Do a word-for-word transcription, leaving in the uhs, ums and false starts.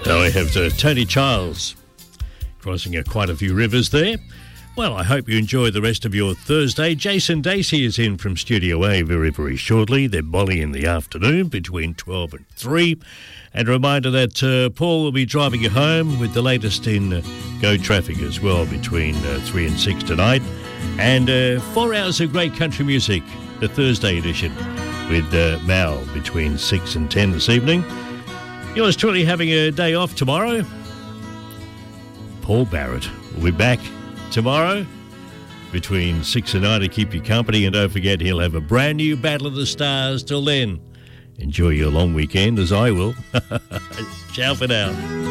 Now we have uh, Tony Childs crossing uh, quite a few rivers there. Well, I hope you enjoy the rest of your Thursday. Jason Dacey is in from Studio A very, very shortly. Then Molly in the afternoon between twelve and three. And a reminder that uh, Paul will be driving you home with the latest in uh, Go Traffic as well between uh, three and six tonight. And uh, four hours of great country music, the Thursday edition, with uh, Mal between six and ten this evening. Yours truly having a day off tomorrow. Paul Barrett will be back tomorrow between six and nine to keep you company. And don't forget, he'll have a brand new Battle of the Stars. Till then, enjoy your long weekend, as I will. Ciao for now.